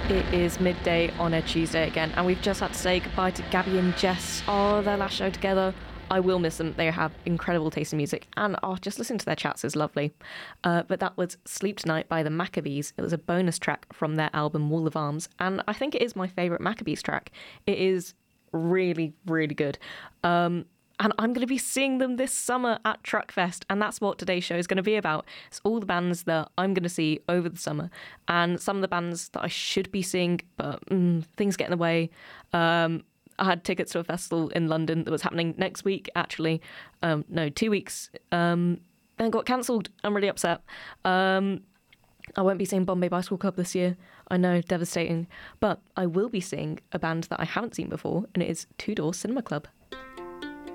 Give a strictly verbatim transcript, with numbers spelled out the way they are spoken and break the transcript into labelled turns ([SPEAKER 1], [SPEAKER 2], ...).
[SPEAKER 1] It is midday on a Tuesday again, and we've just had to say goodbye to Gabby and Jess. Oh, their last show together. I will miss them. They have incredible taste in music, and oh, just listening to their chats is lovely. Uh, but that was Sleep Tonight by the Maccabees. It was a bonus track from their album Wall of Arms, and I think it is my favourite Maccabees track. It is really, really good. Um, and I'm going to be seeing them this summer at Truckfest, and that's what today's show is going to be about. It's all the bands that I'm going to see over the summer, and some of the bands that I should be seeing, but mm, things get in the way. Um, I had tickets to a festival in London that was happening next week, actually. Um, no, two weeks, um, and got cancelled. I'm really upset. Um, I won't be seeing Bombay Bicycle Club this year. I know, devastating. But I will be seeing a band that I haven't seen before, and it is Two Door Cinema Club.